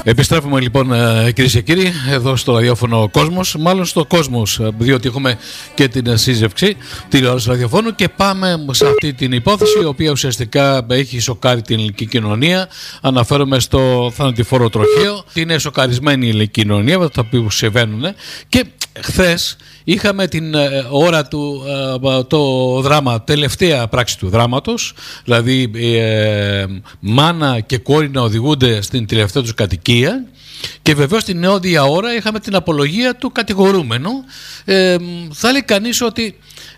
Επιστρέφουμε λοιπόν, κυρίες και κύριοι, εδώ στο ραδιόφωνο Κόσμος, μάλλον στο Κόσμος, διότι έχουμε και την σύζευξη τηλεόραση ραδιοφώνου, και πάμε σε αυτή την υπόθεση, η οποία ουσιαστικά έχει σοκάρει την ελληνική κοινωνία. Αναφέρομαι στο θανατηφόρο τροχαίο. Είναι σοκαρισμένη η ελληνική κοινωνία με τα που συμβαίνουν, και χθες είχαμε την ώρα του το δράμα, τελευταία πράξη του δράματος, δηλαδή μάνα και κόρη να οδηγούνται στην τελευταία τους κατοικία, και βεβαίως την νεόδια ώρα είχαμε την απολογία του κατηγορούμενου. Θα λέει κανείς ότι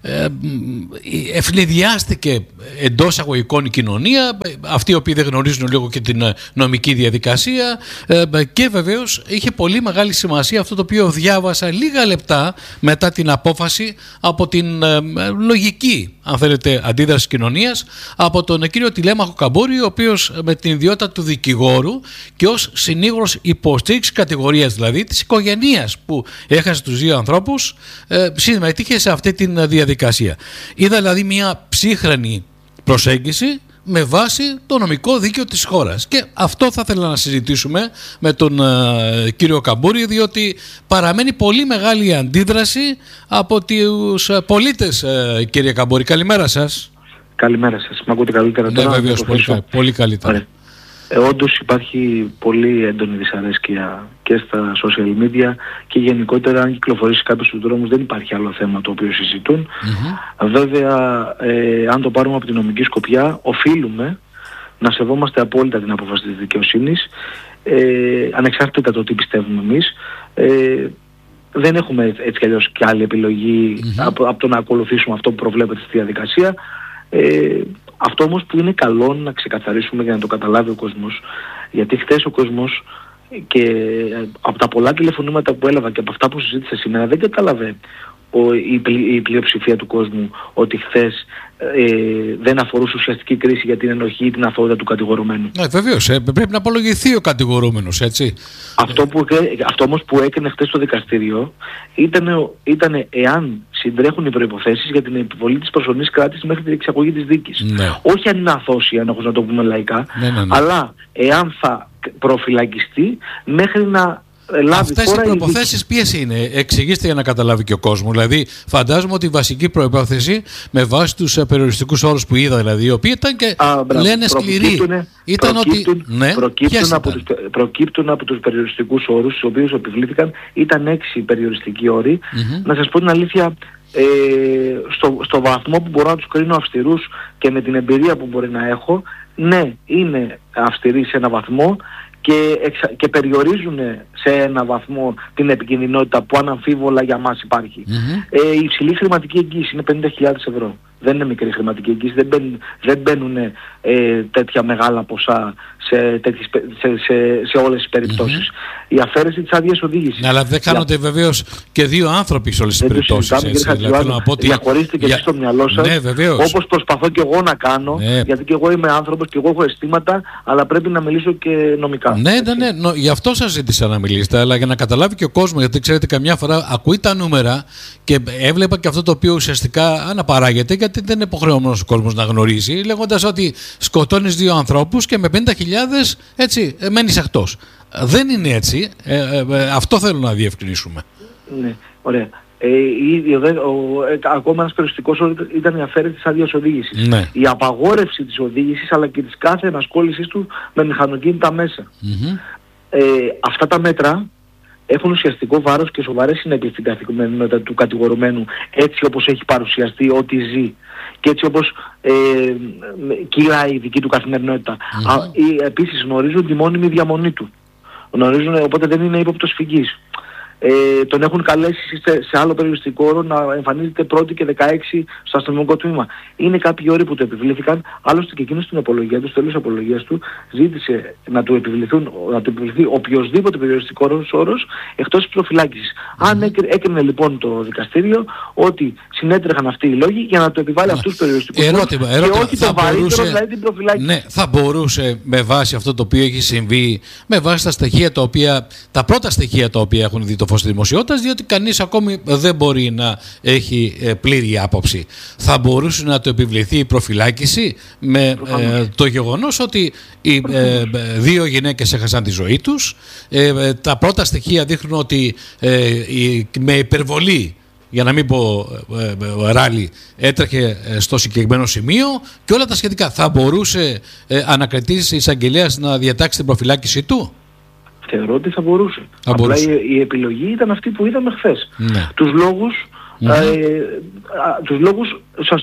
ευνηδιάστηκε εντός αγωγικών η κοινωνία, αυτοί οι οποίοι δεν γνωρίζουν λίγο και την νομική διαδικασία, και βεβαίως είχε πολύ μεγάλη σημασία αυτό το οποίο διάβασα λίγα λεπτά μετά την απόφαση από την λογική, αν θέλετε, αντίδραση της κοινωνίας, από τον κύριο Τηλέμαχο Καμπούρη, ο οποίος με την ιδιότητα του δικηγόρου και ως συνήγορος υποστήριξης κατηγορίας, δηλαδή της οικογένειας που έχασε τους δύο ανθρώπους, συμμετείχε σε αυτή τη διαδικασία. Είδα δηλαδή μια ψύχρεμη προσέγγιση με βάση το νομικό δίκαιο της χώρας, και αυτό θα ήθελα να συζητήσουμε με τον κύριο Καμπούρη, διότι παραμένει πολύ μεγάλη αντίδραση από τους πολίτες. Κύριε Καμπούρη, καλημέρα σας. Καλημέρα σας. Μ' ακούτε καλύτερα τώρα? Ναι, βεβαίως, πολύ καλύτερα. Όντως υπάρχει πολύ έντονη δυσαρέσκεια και στα social media, και γενικότερα αν κυκλοφορήσει κάποιος στους δρόμους δεν υπάρχει άλλο θέμα το οποίο συζητούν. Βέβαια, αν το πάρουμε από την νομική σκοπιά, οφείλουμε να σεβόμαστε απόλυτα την απόφαση της δικαιοσύνης, ανεξάρτητα το τι πιστεύουμε εμείς. Δεν έχουμε έτσι κι αλλιώς και άλλη επιλογή από το να ακολουθήσουμε αυτό που προβλέπεται στη διαδικασία. Αυτό όμως που είναι καλό να ξεκαθαρίσουμε για να το καταλάβει ο κόσμος, γιατί χθες ο κόσμος, και από τα πολλά τηλεφωνήματα που έλαβα και από αυτά που συζήτησα σήμερα, δεν κατάλαβε η πλειοψηφία του κόσμου ότι χθες δεν αφορούσε ουσιαστική κρίση για την ενοχή ή την αθωότητα του κατηγορουμένου. Βεβαίως, πρέπει να απολογηθεί ο κατηγορούμενος, έτσι. Αυτό όμως που έκανε χθες στο δικαστήριο ήταν εάν συντρέχουν οι προϋποθέσεις για την επιβολή της προσωρινής κράτησης μέχρι την εξαγωγή της δίκης. Ναι. Όχι αν είναι αθώος ή ένοχος, να το πούμε λαϊκά, αλλά εάν θα προφυλακιστεί μέχρι να λάβει. Αυτές οι προϋποθέσεις ποιες είναι? Εξηγήστε για να καταλάβει και ο κόσμος. Δηλαδή, φαντάζομαι ότι η βασική προϋπόθεση, με βάση τους περιοριστικούς όρους που είδα, δηλαδή, οι οποίοι ήταν και λένε σκληροί, ήταν ότι. Ναι, προκύπτουν από τους περιοριστικούς όρους, τους οποίους επιβλήθηκαν. Ήταν 6 περιοριστικοί όροι. Να σας πω την αλήθεια, στο βαθμό που μπορώ να τους κρίνω αυστηρούς και με την εμπειρία που μπορεί να έχω, ναι, είναι αυστηροί σε ένα βαθμό, και περιορίζουν σε ένα βαθμό την επικινδυνότητα που αναμφίβολα για μας υπάρχει. Η υψηλή χρηματική εγγύηση είναι 50.000 ευρώ. Δεν είναι μικρή χρηματική εγγύηση, δεν μπαίνουν τέτοια μεγάλα ποσά σε όλες τις περιπτώσεις. Η αφαίρεση της άδειας οδήγησης. Ναι, αλλά δεν κάνονται βεβαίως και δύο άνθρωποι σε όλες τις περιπτώσεις. Διαχωρίζετε και εσείς στο μυαλό σας, όπως προσπαθώ και εγώ να κάνω, γιατί και εγώ είμαι άνθρωπος και εγώ έχω αισθήματα, αλλά πρέπει να μιλήσω και νομικά. Ναι, γι' αυτό σας ζήτησα να μιλήσετε, αλλά για να καταλάβει και ο κόσμος, γιατί ξέρετε, καμιά φορά ακούει τα νούμερα και έβλεπα και αυτό το οποίο ουσιαστικά αναπαράγεται, γιατί δεν είναι υποχρεωμένος ο κόσμος να γνωρίζει, λέγοντας ότι σκοτώνεις δύο ανθρώπους και με 50.000 έτσι μένεις εκτός. Δεν είναι έτσι. Αυτό θέλω να διευκρινίσουμε. Ναι, ωραία. Ακόμα ένας περιοριστικός όρος ήταν η αφαίρεση της άδειας οδήγησης. Ναι. Η απαγόρευση της οδήγησης, αλλά και της κάθε ενασχόλησης του με μηχανοκίνητα μέσα. Αυτά τα μέτρα έχουν ουσιαστικό βάρος και σοβαρές συνέπειες στην καθημερινότητα του κατηγορουμένου, έτσι όπως έχει παρουσιαστεί ότι ζει και έτσι όπως κυλάει η δική του καθημερινότητα. Επίσης γνωρίζουν τη μόνιμη διαμονή του. Οπότε δεν είναι ύποπτος φυγής. Τον έχουν καλέσει σε άλλο περιοριστικό όρο να εμφανίζεται 1η και 16 στο αστυνομικό τμήμα. Είναι κάποιοι όροι που του επιβλήθηκαν, άλλωστε και εκείνος στην απολογία του, στο τέλος της απολογίας του, ζήτησε να του επιβληθεί οποιοσδήποτε περιοριστικό όρος εκτός της προφυλάκησης. Αν έκρινε λοιπόν το δικαστήριο ότι συνέτρεχαν αυτοί οι λόγοι για να του επιβάλλει αυτούς τους περιοριστικούς όρους και όχι το βαρύτερο, δηλαδή την προφυλάκηση. Ναι, θα μπορούσε με βάση αυτό το οποίο έχει συμβεί, με βάση τα στοιχεία τα πρώτα στοιχεία τα οποία έχουν δει, το φως της δημοσιότητας, διότι κανείς ακόμη δεν μπορεί να έχει πλήρη άποψη. Θα μπορούσε να το επιβληθεί η προφυλάκηση με το γεγονός ότι οι 2 γυναίκες έχασαν τη ζωή τους. Τα πρώτα στοιχεία δείχνουν ότι με υπερβολή, για να μην πω ράλι, έτρεχε στο συγκεκριμένο σημείο και όλα τα σχετικά. Θα μπορούσε ανακριτής εισαγγελέας να διατάξει την προφυλάκησή του? Θεωρώ ότι θα μπορούσε. Απλά η επιλογή ήταν αυτή που είδαμε χθες. Ναι. Τους λόγους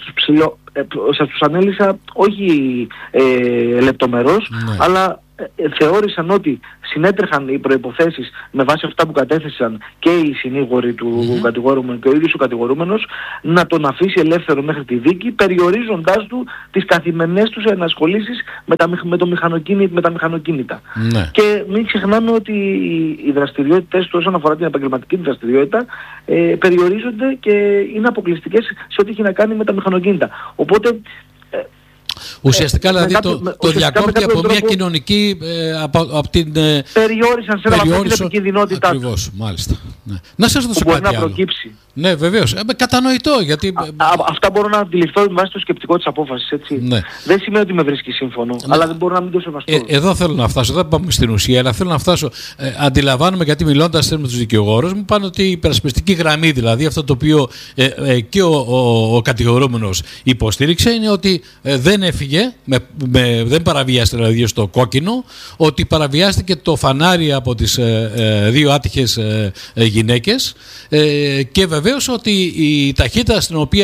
σας τους ανέλησα όχι λεπτομερώς, ναι, αλλά θεώρησαν ότι συνέτρεχαν οι προϋποθέσεις με βάση αυτά που κατέθεσαν και οι συνήγοροι του κατηγορούμενου και ο ίδιος ο κατηγορούμενος να τον αφήσει ελεύθερο μέχρι τη δίκη, περιορίζοντάς του τις καθημερινές τους ενασχολήσεις με τα μηχανοκίνητα. Ναι. Και μην ξεχνάμε ότι οι δραστηριότητες του όσον αφορά την επαγγελματική δραστηριότητα περιορίζονται και είναι αποκλειστικές σε ό,τι έχει να κάνει με τα μηχανοκίνητα. Οπότε ουσιαστικά δηλαδή το διακόπτει από μια κοινωνική από την περιόρισαν σε ένα βαθμό την επικινδυνότητά. Ακριβώς, μάλιστα. Ναι. Να σας ρωτήσω κάτι άλλο. Να προκύψει. Ναι, βεβαίως. Κατανοητό, γιατί αυτά μπορώ να αντιληφθώ με βάση το σκεπτικό της απόφασης, έτσι. Ναι. Δεν σημαίνει ότι με βρίσκει σύμφωνο, ναι, αλλά δεν μπορώ να μην το σεβαστώ. Εδώ θέλω να φτάσω, δεν πάμε στην ουσία, αλλά θέλω να φτάσω. Αντιλαμβάνομαι, γιατί μιλώντας με τους δικηγόρους μου, πάνε ότι η υπερασπιστική γραμμή, δηλαδή αυτό το οποίο και ο κατηγορούμενος υποστήριξε, είναι ότι δεν έφυγε, δεν παραβιάστηκε δηλαδή στο κόκκινο, ότι παραβιάστηκε το φανάρι από τις 2 άτυχες γυναίκες και βεβαίως ότι η ταχύτητα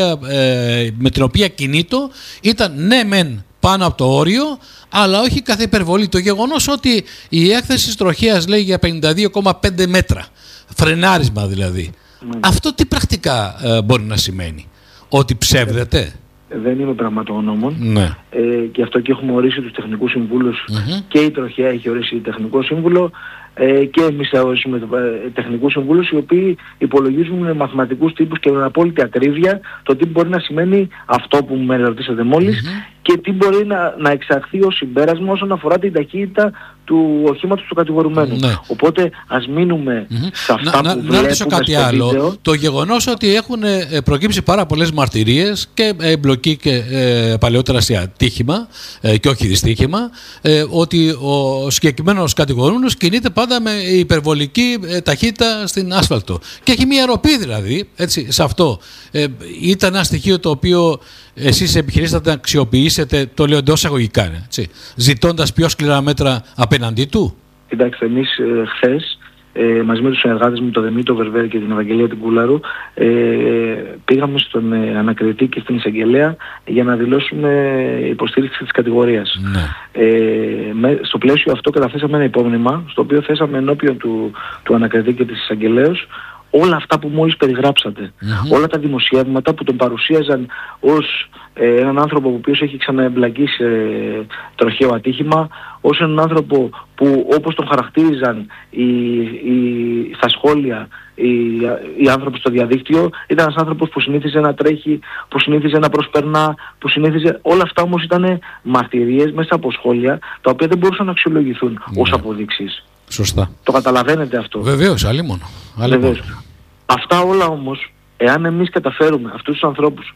με την οποία κινείτο ήταν ναι μεν πάνω από το όριο, αλλά όχι κάθε υπερβολή. Το γεγονός ότι η έκθεση της τροχέας λέει για 52,5 μέτρα, φρενάρισμα δηλαδή, αυτό τι πρακτικά μπορεί να σημαίνει? Ότι ψεύδεται? Δεν είμαι πραγματογνώμων, ναι, και αυτό και έχουμε ορίσει τους τεχνικούς συμβούλους, και η τροχέα έχει ορίσει τεχνικό σύμβουλο, και εμείς θα ορίσουμε τεχνικούς συμβούλους, οι οποίοι υπολογίζουν με μαθηματικούς τύπους και με απόλυτη ακρίβεια το τι μπορεί να σημαίνει αυτό που με ρωτήσατε μόλις, και τι μπορεί να εξαχθεί ως συμπέρασμα όσον αφορά την ταχύτητα του οχήματος του κατηγορουμένου. Ναι. Οπότε ας μείνουμε σε αυτά που βλέπουμε. Να ρωτήσω κάτι άλλο. Βίντεο. Το γεγονός ότι έχουν προκύψει πάρα πολλές μαρτυρίες και εμπλοκή και παλαιότερα σε ατύχημα και όχι δυστύχημα, ότι ο συγκεκριμένος κατηγορούμενος κινείται πάντα με υπερβολική ταχύτητα στην άσφαλτο. Και έχει μια ροπή δηλαδή, έτσι, σε αυτό. Ήταν ένα στοιχείο το οποίο εσείς επιχειρήσατε να αξιοποιήσετε, το λέω εντός εισαγωγικά, ζητώντας πιο σκληρά μέτρα απέναντί του? Κοιτάξτε, εμείς χθες μαζί με τους συνεργάτες μου, τον Δημήτρο Βερβέρ και την Ευαγγελία την Κούλαρου, πήγαμε στον ανακριτή και στην εισαγγελέα για να δηλώσουμε υποστήριξη της κατηγορίας. Ναι. Στο πλαίσιο αυτό καταθέσαμε ένα υπόμνημα, στο οποίο θέσαμε ενώπιον του ανακριτή και της εισαγγελέως όλα αυτά που μόλις περιγράψατε. Όλα τα δημοσιεύματα που τον παρουσίαζαν ως έναν άνθρωπο ο οποίος έχει ξαναεμπλακεί σε τροχαίο ατύχημα, ως έναν άνθρωπο που, όπως τον χαρακτήριζαν στα σχόλια οι άνθρωποι στο διαδίκτυο, ήταν ένας άνθρωπος που συνήθιζε να τρέχει, που συνήθιζε να προσπερνά, που συνήθιζε... Όλα αυτά όμως ήταν μαρτυρίες μέσα από σχόλια, τα οποία δεν μπορούσαν να αξιολογηθούν ως αποδείξεις. Σωστά. Το καταλαβαίνετε αυτό? Βεβαίως, αλλήμον. Αυτά όλα όμως, εάν εμείς καταφέρουμε αυτούς τους ανθρώπους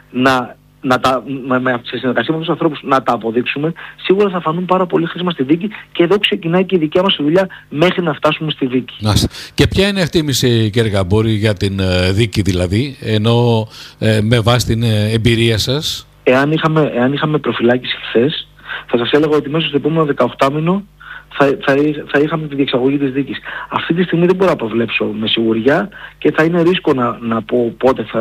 σε συνεργασία με τους ανθρώπους να τα αποδείξουμε, σίγουρα θα φανούν πάρα πολύ χρήσιμα στη δίκη, και εδώ ξεκινάει και η δικιά μας δουλειά μέχρι να φτάσουμε στη δίκη. Και ποια είναι η εκτίμηση, κύριε Γαμπόρη, για την δίκη δηλαδή, ενώ με βάση την εμπειρία σας? Εάν είχαμε προφυλάκηση χθες, θα σας έλεγα ότι μέσα στο επόμενο 18 μήνο θα είχαμε τη διεξαγωγή της δίκης. Αυτή τη στιγμή δεν μπορώ να προβλέψω με σιγουριά και θα είναι ρίσκο να πω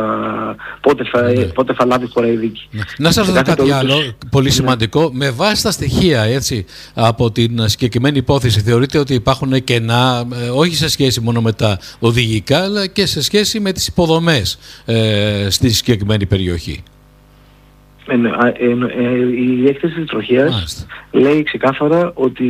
πότε θα λάβει χώρα η δίκη. Να σας ρωτήσω κάτι άλλο πολύ σημαντικό. Με βάση τα στοιχεία από την συγκεκριμένη υπόθεση, θεωρείτε ότι υπάρχουν κενά, όχι σε σχέση μόνο με τα οδηγικά, αλλά και σε σχέση με τις υποδομές στη συγκεκριμένη περιοχή? Η έκθεση της τροχέας λέει ξεκάθαρα ότι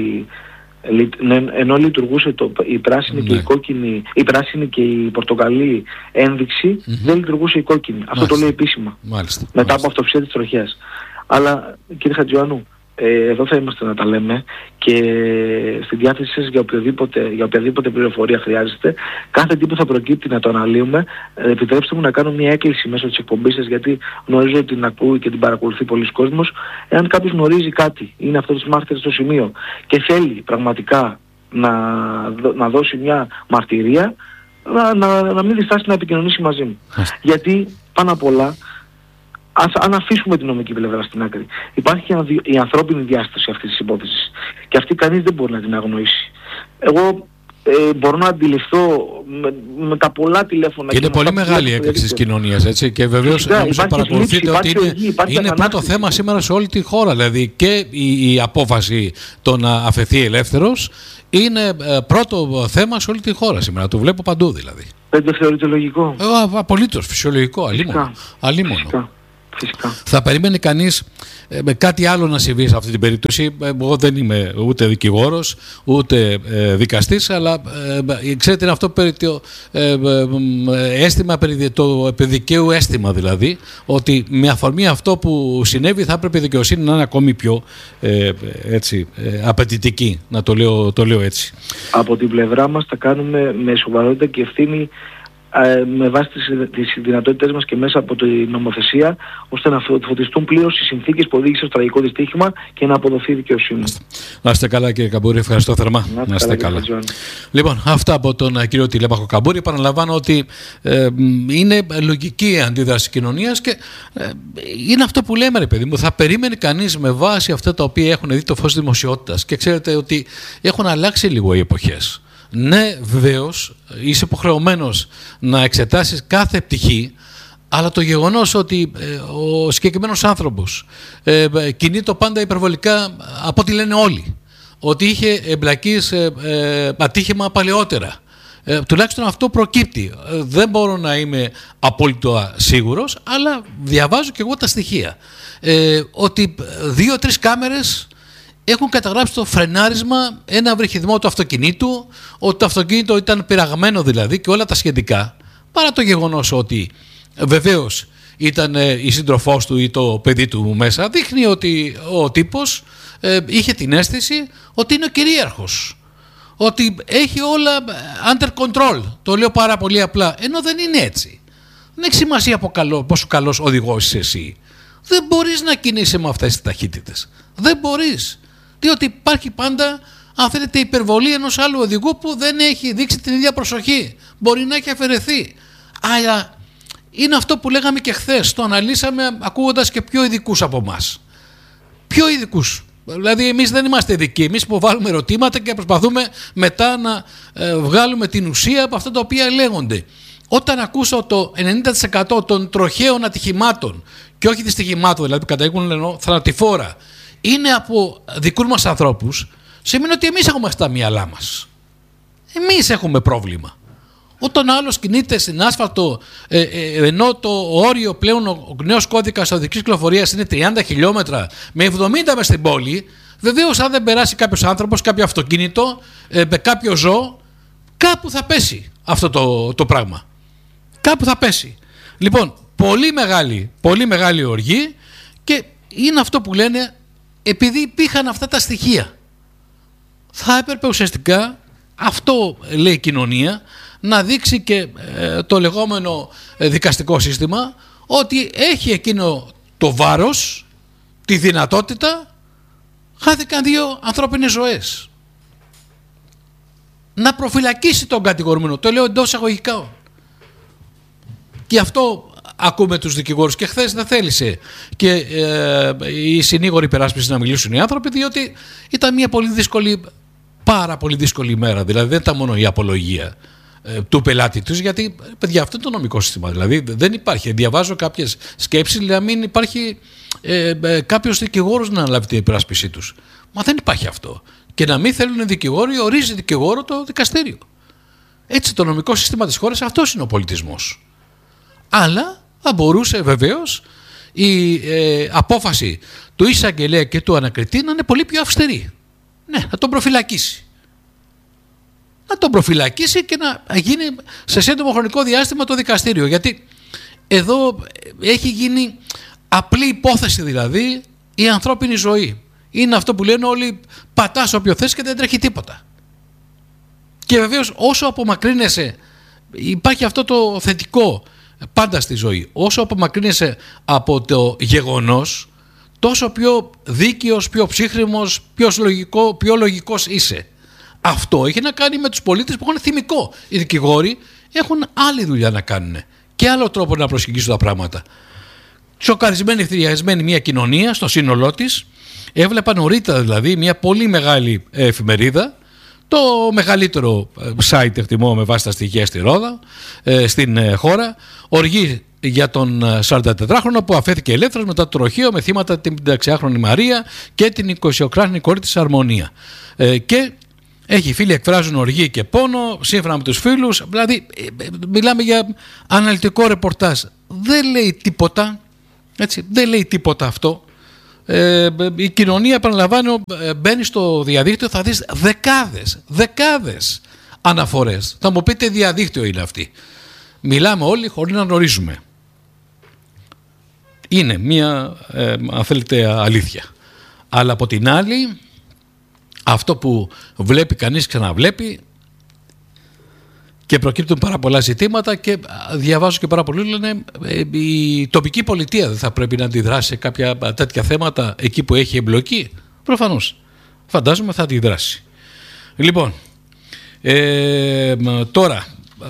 ενώ λειτουργούσε η πράσινη και η κόκκινη, η πράσινη και η πορτοκαλί ένδειξη, δεν λειτουργούσε η κόκκινη. Αυτό το λέει επίσημα. Μετά από αυτοψία της τροχέας. Αλλά κύριε Χατζιωάννου, εδώ θα είμαστε να τα λέμε και στη διάθεση σας για οποιαδήποτε πληροφορία χρειάζεται. Κάθε τι που θα προκύπτει να το αναλύουμε. Επιτρέψτε μου να κάνω μια έκκληση μέσω της εκπομπής σας, γιατί γνωρίζω ότι την ακούει και την παρακολουθεί πολλοί κόσμος. Εάν κάποιος γνωρίζει κάτι, είναι αυτό της μάρτυρας στο σημείο και θέλει πραγματικά να δώσει μια μαρτυρία, να μην διστάσει να επικοινωνήσει μαζί μου. Γιατί πάνω απ' όλα, αν αφήσουμε την νομική πλευρά στην άκρη, υπάρχει η ανθρώπινη διάσταση αυτής της υπόθεσης και αυτή κανείς δεν μπορεί να την αγνοήσει. Εγώ μπορώ να αντιληφθώ με τα πολλά τηλέφωνα. Και είναι πολύ μεγάλη η έκρηξη της κοινωνίας, έτσι. Και βεβαίως παρακολουθείτε ότι είναι πρώτο θέμα σήμερα σε όλη τη χώρα. Δηλαδή και η απόφαση το να αφαιθεί ελεύθερος είναι πρώτο θέμα σε όλη τη χώρα σήμερα. Το βλέπω παντού δηλαδή. Δεν το θεωρείτε λογικό? Απολύτως φυσιολογικό, αλίμονο. Φυσικά. Θα περίμενε κανείς κάτι άλλο να συμβεί σε αυτή την περίπτωση. Εγώ δεν είμαι ούτε δικηγόρος ούτε δικαστής, αλλά ξέρετε, είναι αυτό περί το αίσθημα, περί το δικαίου αίσθημα δηλαδή, ότι με αφορμή αυτό που συνέβη θα έπρεπε η δικαιοσύνη να είναι ακόμη πιο απαιτητική, να το λέω έτσι. Από την πλευρά μας θα κάνουμε με σοβαρότητα και ευθύνη, με βάση τις δυνατότητες μας και μέσα από την νομοθεσία, ώστε να φωτιστούν πλήρως οι συνθήκες που οδήγησαν στο τραγικό δυστύχημα και να αποδοθεί δικαιοσύνη. Να είστε καλά, κύριε Καμπούρη, ευχαριστώ θερμά. Να είστε καλά. Λοιπόν, αυτά από τον κύριο Τηλέμαχο Καμπούρη. Επαναλαμβάνω ότι είναι λογική η αντίδραση της κοινωνίας και είναι αυτό που λέμε, ρε παιδί μου. Θα περίμενε κανείς με βάση αυτά τα οποία έχουν δει το φως δημοσιότητας, και ξέρετε ότι έχουν αλλάξει λίγο οι εποχές. Ναι, βεβαίως, είσαι υποχρεωμένος να εξετάσεις κάθε πτυχή, αλλά το γεγονός ότι ο συγκεκριμένος άνθρωπος κινεί το πάντα υπερβολικά από ό,τι λένε όλοι, ότι είχε εμπλακεί σε ατύχημα παλαιότερα, τουλάχιστον αυτό προκύπτει. Δεν μπορώ να είμαι απόλυτα σίγουρος, αλλά διαβάζω και εγώ τα στοιχεία. Ότι 2-3 κάμερες έχουν καταγράψει το φρενάρισμα, ένα βρυχιδμό του αυτοκινήτου, ότι το αυτοκίνητο ήταν πειραγμένο δηλαδή και όλα τα σχετικά, παρά το γεγονός ότι βεβαίως ήταν η σύντροφός του ή το παιδί του μέσα. Δείχνει ότι ο τύπος είχε την αίσθηση ότι είναι ο κυρίαρχος, ότι έχει όλα under control. Το λέω πάρα πολύ απλά, ενώ δεν είναι έτσι. Δεν έχει σημασία πόσο καλός οδηγός είσαι εσύ. Δεν μπορείς να κινείσαι με αυτές τις ταχύτητες. Δεν μπορείς. Διότι υπάρχει πάντα, αν θέλετε, υπερβολή ενός άλλου οδηγού που δεν έχει δείξει την ίδια προσοχή. Μπορεί να έχει αφαιρεθεί. Αλλά είναι αυτό που λέγαμε και χθες. Το αναλύσαμε ακούγοντας και πιο ειδικούς από εμάς. Πιο ειδικούς. Δηλαδή, εμείς δεν είμαστε ειδικοί. Εμείς υποβάλλουμε ερωτήματα και προσπαθούμε μετά να βγάλουμε την ουσία από αυτά τα οποία λέγονται. Όταν ακούσω το 90% των τροχαίων ατυχημάτων, και όχι δυστυχημάτων, δηλαδή που καταλήγουν θανατηφόρα, είναι από δικούς μας ανθρώπους, σημαίνει ότι εμείς έχουμε στα μυαλά μας. Εμείς έχουμε πρόβλημα. Όταν ο άλλος κινείται στην άσφαλτο, ενώ το όριο πλέον, ο νέος κώδικας οδικής κυκλοφορίας είναι 30 χιλιόμετρα με 70 μες στην πόλη, βεβαίως αν δεν περάσει κάποιος άνθρωπος, κάποιο αυτοκίνητο, κάποιο ζώο, κάπου θα πέσει αυτό το πράγμα. Κάπου θα πέσει. Λοιπόν, πολύ μεγάλη οργή, και είναι αυτό που λένε, επειδή υπήρχαν αυτά τα στοιχεία, θα έπρεπε ουσιαστικά, αυτό λέει η κοινωνία, να δείξει και το λεγόμενο δικαστικό σύστημα ότι έχει εκείνο το βάρος, τη δυνατότητα, χάθηκαν 2 ανθρώπινες ζωές. Να προφυλακίσει τον κατηγορούμενο, το λέω εντός εισαγωγικά. Και αυτό ακούμε τους δικηγόρους, και χθες δεν θέλησε και οι συνήγοροι υπεράσπισης να μιλήσουν οι άνθρωποι, διότι ήταν μια πάρα πολύ δύσκολη ημέρα. Δηλαδή δεν ήταν μόνο η απολογία του πελάτη τους, γιατί παιδιά, αυτό είναι το νομικό σύστημα. Δηλαδή δεν υπάρχει. Διαβάζω κάποιες σκέψεις, να μην υπάρχει κάποιος δικηγόρος να αναλάβει την υπεράσπιση τους. Μα δεν υπάρχει αυτό. Και να μην θέλουν δικηγόροι, ορίζει δικηγόρο το δικαστήριο. Έτσι το νομικό σύστημα της χώρας, αυτός είναι ο πολιτισμός. Αλλά θα μπορούσε βεβαίως η απόφαση του εισαγγελέα και του ανακριτή να είναι πολύ πιο αυστηρή. Ναι, να τον προφυλακίσει. Να τον προφυλακίσει και να γίνει σε σύντομο χρονικό διάστημα το δικαστήριο. Γιατί εδώ έχει γίνει απλή υπόθεση, δηλαδή η ανθρώπινη ζωή. Είναι αυτό που λένε όλοι, πατάς όποιο θες και δεν τρέχει τίποτα. Και βεβαίως όσο απομακρύνεσαι, υπάρχει αυτό το θετικό πάντα στη ζωή, όσο απομακρύνεσαι από το γεγονός, τόσο πιο δίκαιος, πιο ψύχρημος, πιο λογικός είσαι. Αυτό έχει να κάνει με τους πολίτες που έχουν θυμικό. Οι δικηγόροι έχουν άλλη δουλειά να κάνουν και άλλο τρόπο να προσεγγίσουν τα πράγματα. Σοκαρισμένη, ευθυριασμένη μια κοινωνία στο σύνολό της. Έβλεπα νωρίτερα δηλαδή μια πολύ μεγάλη εφημερίδα, το μεγαλύτερο site εκτιμώ με βάση τα στοιχεία στη Ρόδα, στην χώρα, οργή για τον 44χρονο που αφέθηκε ελεύθερος μετά το τροχείο με θύματα την 56χρονη Μαρία και την 28χρονη κόρη της Αρμονία. Και έχει φίλοι εκφράζουν οργή και πόνο σύμφωνα με τους φίλους, δηλαδή μιλάμε για αναλυτικό ρεπορτάζ. Δεν λέει τίποτα, έτσι, δεν λέει τίποτα αυτό. Η κοινωνία, επαναλαμβάνω, μπαίνει στο διαδίκτυο, θα δεις δεκάδες αναφορές. Θα μου πείτε διαδίκτυο είναι αυτή. Μιλάμε όλοι χωρίς να γνωρίζουμε. Είναι μία αν θέλετε αλήθεια. Αλλά από την άλλη, αυτό που βλέπει κανείς ξαναβλέπει και προκύπτουν πάρα πολλά ζητήματα και διαβάζω και πάρα πολύ, λένε η τοπική πολιτεία δεν θα πρέπει να αντιδράσει σε κάποια τέτοια θέματα εκεί που έχει εμπλοκή. Προφανώς, φαντάζομαι θα αντιδράσει. Λοιπόν, τώρα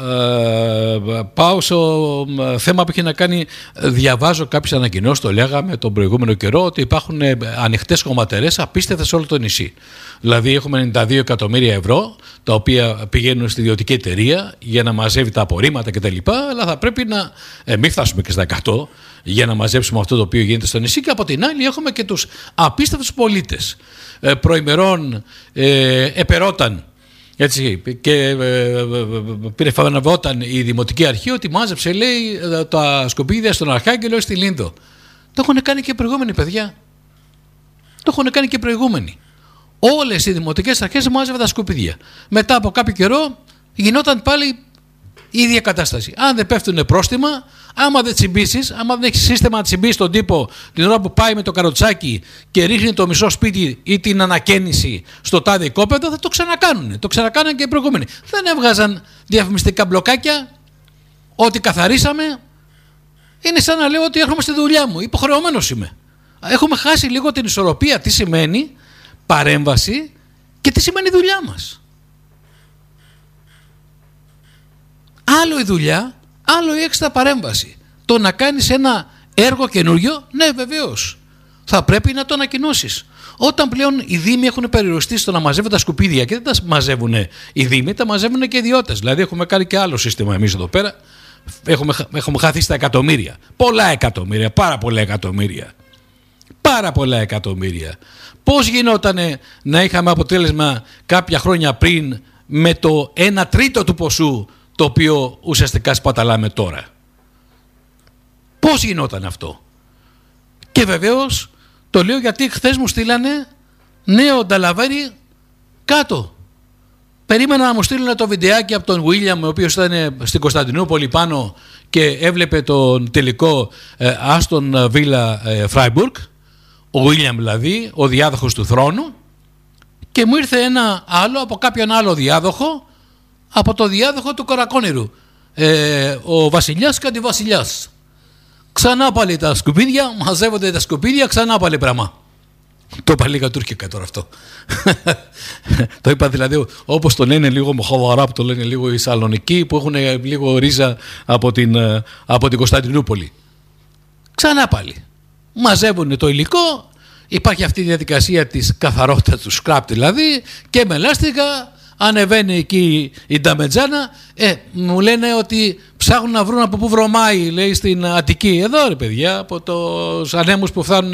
πάω στο θέμα που έχει να κάνει, διαβάζω κάποιες ανακοινώσεις, το λέγαμε τον προηγούμενο καιρό, ότι υπάρχουν ανοιχτές χωματερές απίστευτες σε όλο το νησί. Δηλαδή έχουμε 92 εκατομμύρια ευρώ τα οποία πηγαίνουν στη ιδιωτική εταιρεία για να μαζεύει τα απορρίμματα κτλ. Αλλά θα πρέπει να μην φτάσουμε και στα 100 για να μαζέψουμε αυτό το οποίο γίνεται στο νησί. Και από την άλλη έχουμε και τους απίστευτους πολίτες. Προημερών επερώταν, έτσι, και περηφανευόταν η Δημοτική Αρχή ότι μάζεψε, λέει, τα σκουπίδια στον Αρχάγγελο στη Λίνδο. Το έχουν κάνει και προηγούμενοι, παιδιά. Το έχουν κάνει και προηγούμενοι. Όλες οι δημοτικές αρχές μάζευαν τα σκουπίδια. Μετά από κάποιο καιρό γινόταν πάλι η ίδια κατάσταση. Αν δεν πέφτουν πρόστιμα, άμα δεν τσιμπήσεις, άμα δεν έχεις σύστημα να τσιμπήσεις τον τύπο την ώρα που πάει με το καροτσάκι και ρίχνει το μισό σπίτι ή την ανακαίνιση στο τάδε οικόπεδο, θα το ξανακάνουν. Το ξανακάναν και οι προηγούμενοι. Δεν έβγαζαν διαφημιστικά μπλοκάκια ότι καθαρίσαμε. Είναι σαν να λέω ότι έρχομαι στη δουλειά μου. Υποχρεωμένος είμαι. Έχουμε χάσει λίγο την ισορροπία. Τι σημαίνει παρέμβαση και τι σημαίνει δουλειά μας. Άλλο η δουλειά, άλλο η έξτρα παρέμβαση. Το να κάνεις ένα έργο καινούριο, ναι, βεβαίως, θα πρέπει να το ανακοινώσεις. Όταν πλέον οι δήμοι έχουν περιοριστεί στο να μαζεύουν τα σκουπίδια και δεν τα μαζεύουν οι δήμοι, τα μαζεύουν και ιδιώτες. Δηλαδή έχουμε κάνει και άλλο σύστημα εμείς εδώ πέρα. Έχουμε χαθεί στα εκατομμύρια. Πολλά εκατομμύρια, πάρα πολλά εκατομμύρια. Πάρα πολλά εκατομμύρια. Πώς γινότανε να είχαμε αποτέλεσμα κάποια χρόνια πριν με το 1/3 του ποσού το οποίο ουσιαστικά σπαταλάμε τώρα. Πώς γινόταν αυτό? Και βεβαίως το λέω γιατί χθες μου στείλανε νέο νταλαβέρι κάτω. Περίμενα να μου στείλουν το βιντεάκι από τον Βίλιαμ, ο οποίος ήταν στην Κωνσταντινούπολη πάνω και έβλεπε τον τελικό Άστον Βίλα Φράιμπουργκ, ο Βίλιαμ δηλαδή, ο διάδοχος του θρόνου, και μου ήρθε ένα άλλο από κάποιον άλλο διάδοχο, από το διάδοχο του Κορακόνηρου, ο βασιλιάς και αντιβασιλιάς. Ξανά πάλι τα σκουπίδια, μαζεύονται τα σκουπίδια, ξανά πάλι πράγμα. Το είπα λίγα τουρκικά τώρα αυτό. Το είπα δηλαδή όπως το λένε λίγο μοχαβαρά, που το λένε λίγο οι Σαλονικοί, που έχουν λίγο ρίζα από την Κωνσταντινούπολη. Ξανά πάλι. Μαζεύουν το υλικό, υπάρχει αυτή η διαδικασία της καθαρότητας του σκράπ δηλαδή, και με λάστιχα ανεβαίνει εκεί η νταμετζάνα. Μου λένε ότι ψάχνουν να βρουν από πού βρωμάει, λέει, στην Αττική. Εδώ ρε παιδιά, από τους ανέμους που φτάνουν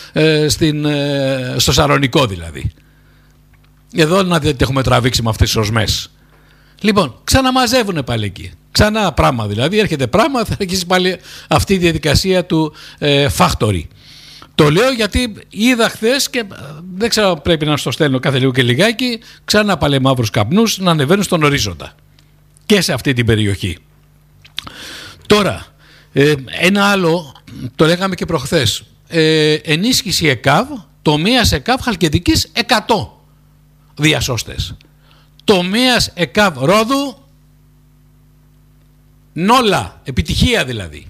στο Σαρονικό δηλαδή. Εδώ να δείτε τι έχουμε τραβήξει με αυτές τις οσμές. Λοιπόν, ξαναμαζεύουν πάλι εκεί. Ξανά πράγμα δηλαδή, έρχεται πράγμα, θα αρχίσει πάλι αυτή η διαδικασία του factory. Το λέω γιατί είδα χθες και δεν ξέρω, πρέπει να στο στέλνω κάθε λίγο και λιγάκι, ξανά πάλι μαύρους καπνούς να ανεβαίνουν στον ορίζοντα και σε αυτή την περιοχή. Τώρα, ένα άλλο, το λέγαμε και προχθές, ενίσχυση ΕΚΑΒ, τομέας ΕΚΑΒ Χαλκιδικής 100 διασώστες. Τομέας ΕΚΑΒ Ρόδου νόλα, επιτυχία δηλαδή.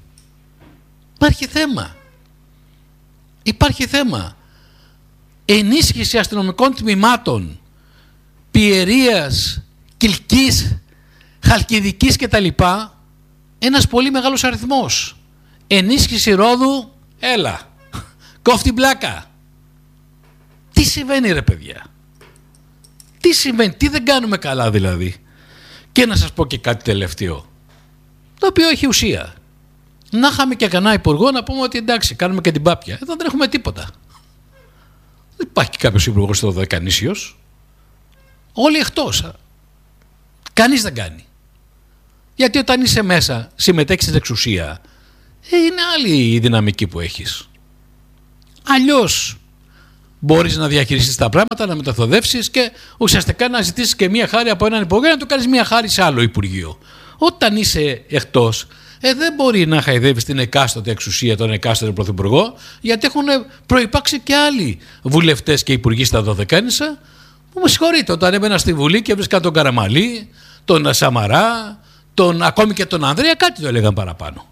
Υπάρχει θέμα. Ενίσχυση αστυνομικών τμήματων Πιερίας, Κιλκής, Χαλκιδικής κτλ. Ένας πολύ μεγάλος αριθμός. Ενίσχυση Ρόδου, έλα, κόφτη μπλάκα. Τι συμβαίνει ρε παιδιά? Τι συμβαίνει, τι δεν κάνουμε καλά δηλαδή? Και να σας πω και κάτι τελευταίο, το οποίο έχει ουσία. Να είχαμε και κανένα υπουργό να πούμε ότι εντάξει, κάνουμε και την πάπια. Εδώ δεν έχουμε τίποτα. Δεν υπάρχει κάποιος υπουργός στο Δωδεκανήσιος. Όλοι εκτός. Κανείς δεν κάνει. Γιατί όταν είσαι μέσα, συμμετέχεις στην εξουσία, είναι άλλη η δυναμική που έχεις. Αλλιώς μπορείς να διαχειριστείς τα πράγματα, να μεταθοδεύσεις και ουσιαστικά να ζητήσεις και μία χάρη από έναν υπουργό, να του κάνεις μία χάρη σε άλλο υπουργείο. Όταν είσαι εκτός, δεν μπορεί να χαϊδεύεις την εκάστοτε εξουσία, τον εκάστοτε πρωθυπουργό, γιατί έχουν προϋπάρξει και άλλοι βουλευτές και υπουργοί στα Δωδεκάνησα, που με συγχωρείτε, όταν έμενα στη Βουλή και έβρισκα τον Καραμαλή, τον Σαμαρά, ακόμη και τον Ανδρέα, κάτι το έλεγαν παραπάνω.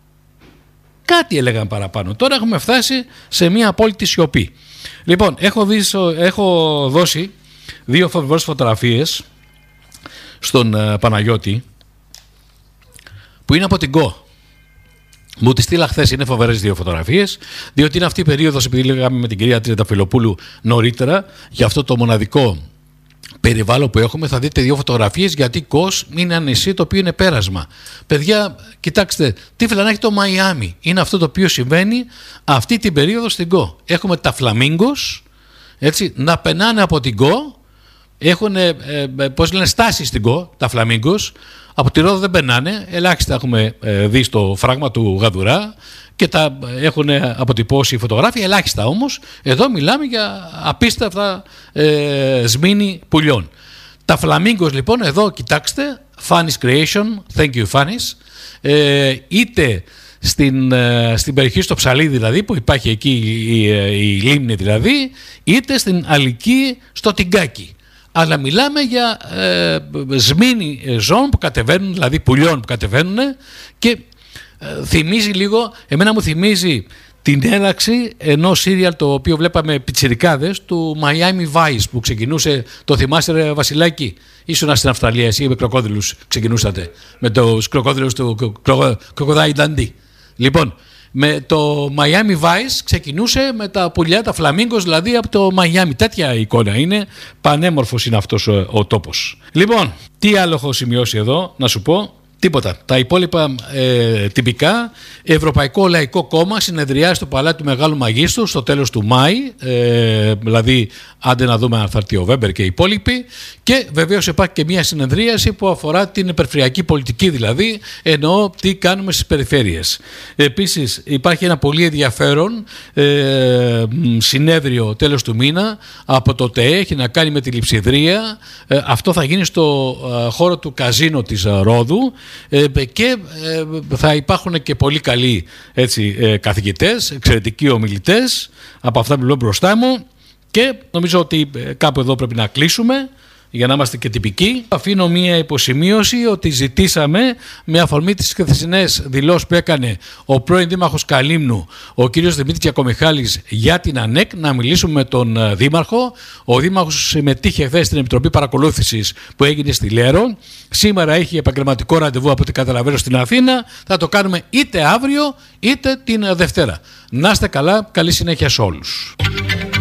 Τώρα έχουμε φτάσει σε μια απόλυτη σιωπή. Λοιπόν, έχω δώσει 2 φοβερές φωτογραφίες στον Παναγιώτη, που είναι από την ΚΟ. Μου τη στείλα χθες, είναι φοβερές 2 φωτογραφίες, διότι είναι αυτή η περίοδος, επειδή λέγαμε με την κυρία Τριανταφυλοπούλου νωρίτερα, για αυτό το μοναδικό περιβάλλον που έχουμε, θα δείτε 2 φωτογραφίες, γιατί ΚΟΣ είναι ένα νησί το οποίο είναι πέρασμα. Παιδιά, κοιτάξτε, τι να έχει το Μαϊάμι. Είναι αυτό το οποίο συμβαίνει αυτή την περίοδο στην ΚΟ. Έχουμε τα φλαμίγκος, έτσι, να περνάνε από την ΚΟ. Έχουν στάσεις στην ΚΟ, τα φλαμίγκος. Από τη Ρόδο δεν περνάνε, ελάχιστα έχουμε δει στο φράγμα του Γαδουρά και τα έχουν αποτυπώσει φωτογράφια, ελάχιστα όμως. Εδώ μιλάμε για απίστευτα σμήνη πουλιών. Τα φλαμίγκος λοιπόν, εδώ κοιτάξτε, Fanny's Creation, thank you Fanny's, είτε στην περιοχή στο Ψαλίδι δηλαδή, που υπάρχει εκεί η λίμνη δηλαδή, είτε στην Αλική στο Τιγκάκι. Αλλά μιλάμε για σμήνη ζώων που κατεβαίνουν, δηλαδή πουλιών που κατεβαίνουν, και θυμίζει λίγο, εμένα μου θυμίζει την έναρξη ενός σύριαλ το οποίο βλέπαμε πιτσιρικάδες, του Miami Vice, που ξεκινούσε, το θυμάσαι ρε Βασιλάκη? Ήσουνα στην Αυστραλία εσύ, με κροκόδιλους ξεκινούσατε, με τους κροκόδιλους του Crocodile Dundee. Λοιπόν, με το Miami Vice ξεκινούσε με τα πουλιά, τα φλαμίγκος δηλαδή από το Miami. Τέτοια εικόνα είναι, πανέμορφος είναι αυτός ο τόπος. Λοιπόν, τι άλλο έχω σημειώσει εδώ να σου πω? Τίποτα. Τα υπόλοιπα τυπικά. Ευρωπαϊκό Λαϊκό Κόμμα συνεδριάζει στο Παλάτι του Μεγάλου Μαγίστου στο τέλος του Μάη, δηλαδή άντε να δούμε αν θα έρθει ο Βέμπερ και οι υπόλοιποι, και βεβαίως υπάρχει και μια συνεδρίαση που αφορά την περιφερειακή πολιτική, δηλαδή εννοώ τι κάνουμε στις περιφέρειες. Επίσης υπάρχει ένα πολύ ενδιαφέρον συνέδριο τέλος του μήνα από το ΤΕΕ, έχει να κάνει με τη λειψιδρία. Αυτό θα γίνει στο χώρο του καζίνο της Ρόδου, και θα υπάρχουν και πολύ καλοί καθηγητές, εξαιρετικοί ομιλητές από αυτά που λέω μπροστά μου, και νομίζω ότι κάπου εδώ πρέπει να κλείσουμε για να είμαστε και τυπικοί. Αφήνω μία υποσημείωση ότι ζητήσαμε, με αφορμή τις χθεσινές δηλώσεις που έκανε ο πρώην Δήμαρχος Καλύμνου, ο κύριος Δημήτρης Γιακομιχάλης, για την ΑΝΕΚ, να μιλήσουμε με τον Δήμαρχο. Ο Δήμαρχος συμμετείχε χθες στην Επιτροπή Παρακολούθησης που έγινε στη Λέρο. Σήμερα έχει επαγγελματικό ραντεβού, από ό,τι καταλαβαίνω, στην Αθήνα. Θα το κάνουμε είτε αύριο είτε την Δευτέρα. Να είστε καλά, καλή συνέχεια σε όλους.